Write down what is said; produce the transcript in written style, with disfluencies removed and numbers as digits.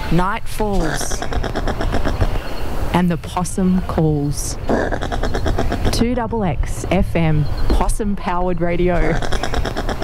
Night falls and the possum calls. 2XX FM, possum-powered radio.